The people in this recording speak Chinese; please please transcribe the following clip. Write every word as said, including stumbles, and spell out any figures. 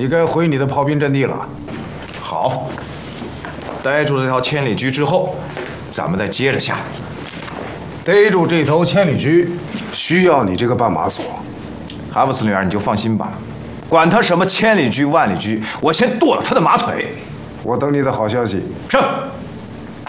你该回你的炮兵阵地了。 好，逮住这条千里驹之后，咱们再接着下。 逮住这头千里驹，需要你这个绊马索。 哈布斯女儿，你就放心吧，管他什么千里驹万里驹，我先剁了他的马腿。 我等你的好消息。 是。